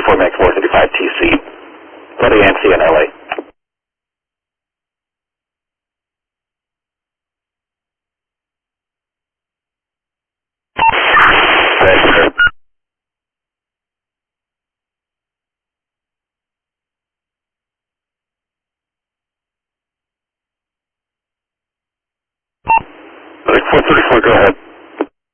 434 Max 435 TC. Go to AMC in LA. Like 434, go ahead.